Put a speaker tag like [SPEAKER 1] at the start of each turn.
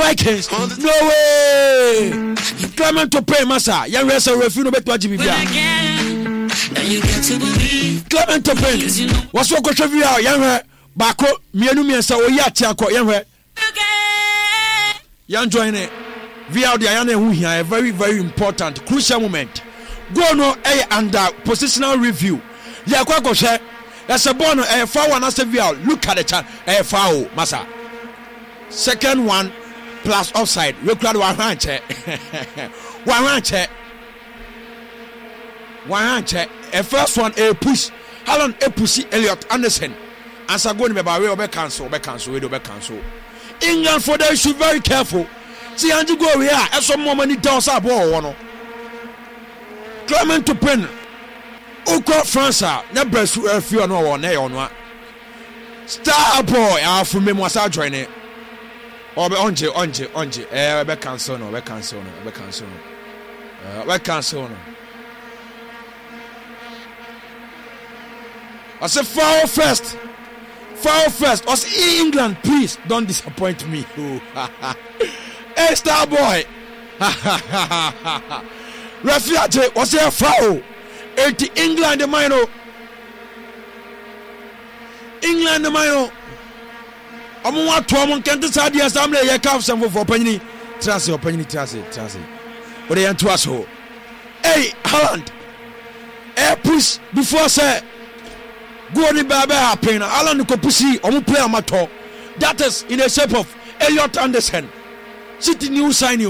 [SPEAKER 1] Vikings. No way. Clement to pay massa. Young wrestler referee no beto ajibibia. Clement to pay. What's what go trivia young bako mienu miensa oyi atiako young. Young join it. Via the Ayana who here a very, very important, crucial moment. Go no under positional review. Yakwa share. That's a bono a foul and as a via. Look at the chat a foul, massa. Second one plus offside. Look at one ranche. A first one a push. How long a pussy Elliot Anderson. As I go to be cancel. England for they should be very careful. See Andy go here. As some more money down up one. Clement to pen. Oko France. Never fear no one. Star boy. From me was I join it. Or be onje. Be cancel no. I say foul first. Us England, please don't disappoint me. Hey, star boy. Refuge was a foul. England the minor. I'm want to among can't decide the assembly. You can't some for penny. Trust. But they are to us. Hey, Holland. Push before say. Go ni baby happen. Alan Kopusi omu play amateur. That is in the shape of Elliot Anderson. City new signing.